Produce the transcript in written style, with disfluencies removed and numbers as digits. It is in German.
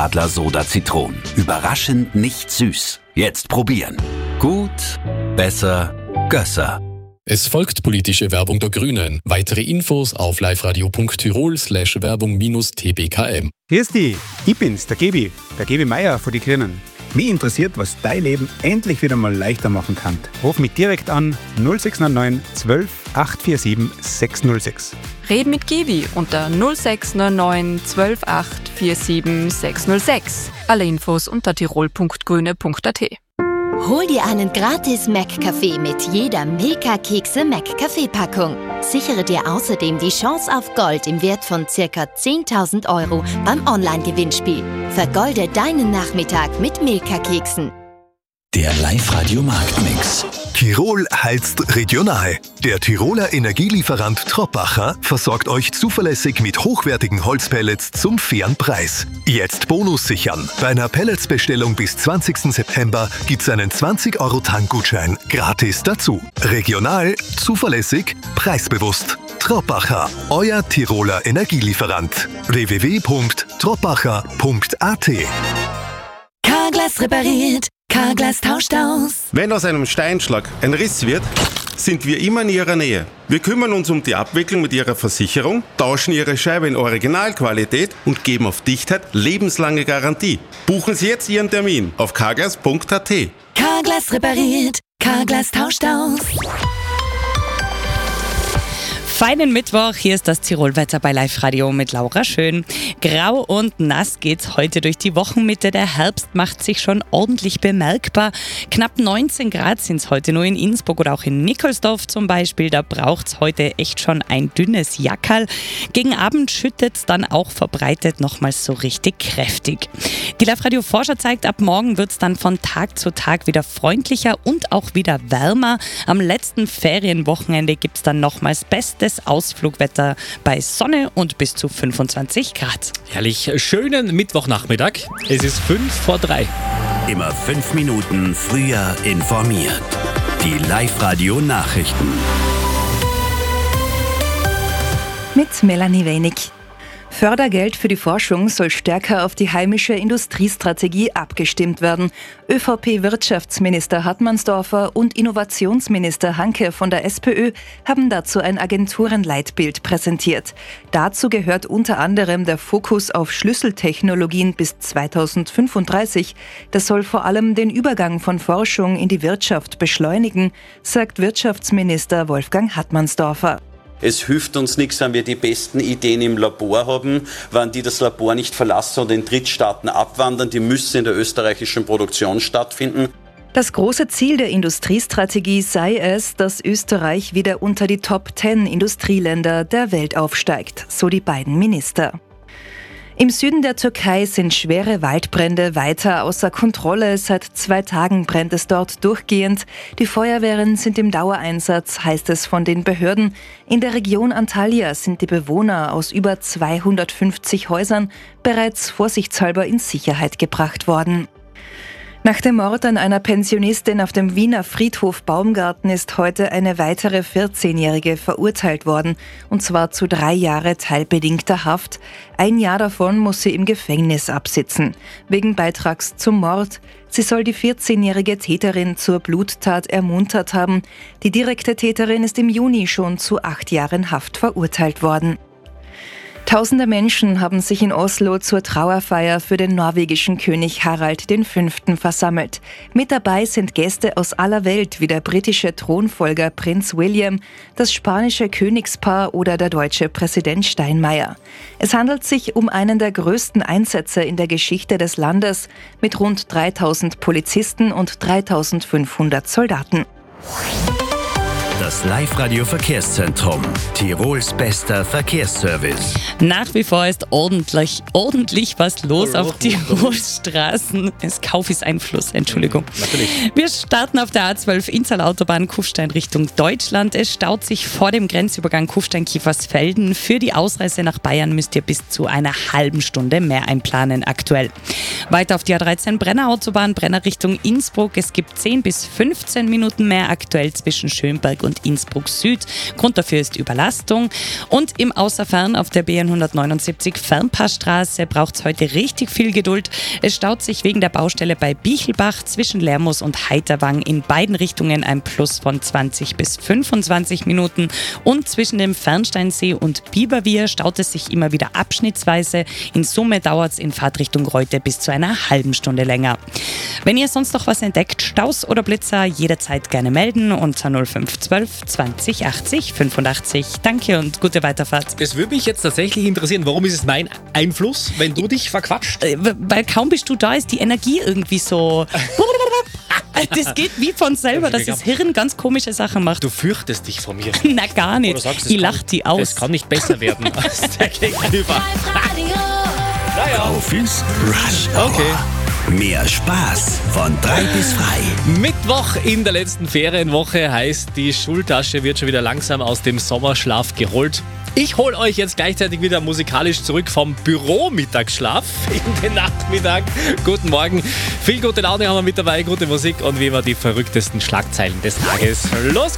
Radler Soda Zitronen. Überraschend nicht süß. Jetzt probieren. Gut, besser, Gösser. Es folgt politische Werbung der Grünen. Weitere Infos auf liveradio.tirol/werbung-tbkm. Grüß dich, ich bin's, der Gebi Meier von die Grünen. Mich interessiert, was dein Leben endlich wieder mal leichter machen kann. Ruf mich direkt an 0699 12 847 606. Red mit Gebi unter 0699 12 847 606. Alle Infos unter tirol.grüne.at. Hol dir einen gratis Mac-Kaffee mit jeder Milka-Kekse Mac-Kaffee-Packung. Sichere dir außerdem die Chance auf Gold im Wert von ca. 10.000 € beim Online-Gewinnspiel. Vergolde deinen Nachmittag mit Milka-Keksen. Der Live-Radio-Marktmix. Tirol heizt regional. Der Tiroler Energielieferant Troppacher versorgt euch zuverlässig mit hochwertigen Holzpellets zum fairen Preis. Jetzt Bonus sichern. Bei einer Pelletsbestellung bis 20. September gibt's einen 20-€ Tankgutschein gratis dazu. Regional, zuverlässig, preisbewusst. Troppacher, euer Tiroler Energielieferant. www.troppacher.at. Carglass repariert. Carglass tauscht aus. Wenn aus einem Steinschlag ein Riss wird, sind wir immer in Ihrer Nähe. Wir kümmern uns um die Abwicklung mit Ihrer Versicherung, tauschen Ihre Scheibe in Originalqualität und geben auf Dichtheit lebenslange Garantie. Buchen Sie jetzt Ihren Termin auf carglass.at. Carglass repariert. Carglass tauscht aus. Feinen Mittwoch, hier ist das Tirolwetter bei Live Radio mit Laura Schön. Grau und nass geht's heute durch die Wochenmitte. Der Herbst macht sich schon ordentlich bemerkbar. Knapp 19 Grad sind's heute nur in Innsbruck oder auch in Nikolsdorf zum Beispiel. Da braucht's heute echt schon ein dünnes Jackerl. Gegen Abend schüttet's dann auch verbreitet nochmals so richtig kräftig. Die Live Radio Forscher zeigt, ab morgen wird's dann von Tag zu Tag wieder freundlicher und auch wieder wärmer. Am letzten Ferienwochenende gibt's dann nochmals bestes Ausflugwetter bei Sonne und bis zu 25 Grad. Herrlich schönen Mittwochnachmittag. Es ist 2:55. Immer 5 Minuten früher informiert. Die Live-Radio-Nachrichten. Mit Melanie Wenig. Fördergeld für die Forschung soll stärker auf die heimische Industriestrategie abgestimmt werden. ÖVP-Wirtschaftsminister Hartmannsdorfer und Innovationsminister Hanke von der SPÖ haben dazu ein Agenturenleitbild präsentiert. Dazu gehört unter anderem der Fokus auf Schlüsseltechnologien bis 2035. Das soll vor allem den Übergang von Forschung in die Wirtschaft beschleunigen, sagt Wirtschaftsminister Wolfgang Hartmannsdorfer. Es hilft uns nichts, wenn wir die besten Ideen im Labor haben, wenn die das Labor nicht verlassen und in Drittstaaten abwandern. Die müssen in der österreichischen Produktion stattfinden. Das große Ziel der Industriestrategie sei es, dass Österreich wieder unter die Top 10 Industrieländer der Welt aufsteigt, so die beiden Minister. Im Süden der Türkei sind schwere Waldbrände weiter außer Kontrolle. Seit 2 Tagen brennt es dort durchgehend. Die Feuerwehren sind im Dauereinsatz, heißt es von den Behörden. In der Region Antalya sind die Bewohner aus über 250 Häusern bereits vorsichtshalber in Sicherheit gebracht worden. Nach dem Mord an einer Pensionistin auf dem Wiener Friedhof Baumgarten ist heute eine weitere 14-Jährige verurteilt worden, und zwar zu 3 Jahre teilbedingter Haft. 1 Jahr davon muss sie im Gefängnis absitzen, wegen Beitrags zum Mord. Sie soll die 14-jährige Täterin zur Bluttat ermuntert haben. Die direkte Täterin ist im Juni schon zu 8 Jahren Haft verurteilt worden. Tausende Menschen haben sich in Oslo zur Trauerfeier für den norwegischen König Harald V. versammelt. Mit dabei sind Gäste aus aller Welt wie der britische Thronfolger Prinz William, das spanische Königspaar oder der deutsche Präsident Steinmeier. Es handelt sich um einen der größten Einsätze in der Geschichte des Landes mit rund 3.000 Polizisten und 3.500 Soldaten. Das Live-Radio-Verkehrszentrum. Tirols bester Verkehrsservice. Nach wie vor ist ordentlich was los auf Tirols Straßen. Das Kauf ist ein Fluss, Entschuldigung. Natürlich. Wir starten auf der A12 Inntal-Autobahn Kufstein Richtung Deutschland. Es staut sich vor dem Grenzübergang Kufstein-Kiefersfelden. Für die Ausreise nach Bayern müsst ihr bis zu einer halben Stunde mehr einplanen aktuell. Weiter auf die A13 Brenner Autobahn, Brenner Richtung Innsbruck. Es gibt 10 bis 15 Minuten mehr aktuell zwischen Schönberg und Innsbruck Süd. Grund dafür ist Überlastung. Und im Außerfern auf der B179 Fernpassstraße braucht es heute richtig viel Geduld. Es staut sich wegen der Baustelle bei Bichelbach zwischen Lermus und Heiterwang in beiden Richtungen ein Plus von 20 bis 25 Minuten. Und zwischen dem Fernsteinsee und Biberwier staut es sich immer wieder abschnittsweise. In Summe dauert es in Fahrtrichtung Reute bis zu einer halben Stunde länger. Wenn ihr sonst noch was entdeckt, Staus oder Blitzer, jederzeit gerne melden unter 0512 20 80 85. Danke und gute Weiterfahrt. Das würde mich jetzt tatsächlich interessieren, warum ist es mein Einfluss, wenn du dich verquatscht? Weil kaum bist du da, ist die Energie irgendwie so... Das geht wie von selber, dass das Hirn ganz komische Sachen macht. Du fürchtest dich vor mir. Na, gar nicht. Sagst, ich lach die aus. Es kann nicht besser werden als der Gegenüber. Naja. Profis Rush Hour. Okay. Mehr Spaß von 3 bis frei. Mittwoch in der letzten Ferienwoche heißt, die Schultasche wird schon wieder langsam aus dem Sommerschlaf geholt. Ich hole euch jetzt gleichzeitig wieder musikalisch zurück vom Büro-Mittagsschlaf in den Nachmittag. Guten Morgen. Viel gute Laune haben wir mit dabei, gute Musik und wie immer die verrücktesten Schlagzeilen des Tages. Los